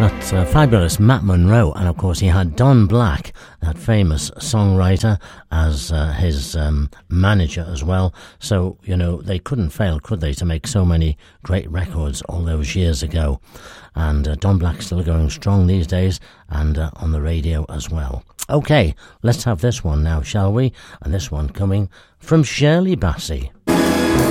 Fabulous Matt Monro, and of course he had Don Black, that famous songwriter, as his manager as well. So, you know, they couldn't fail, could they, to make so many great records all those years ago. And Don Black's still going strong these days, and on the radio as well. Okay, let's have this one now, shall we? And this one coming from Shirley Bassey.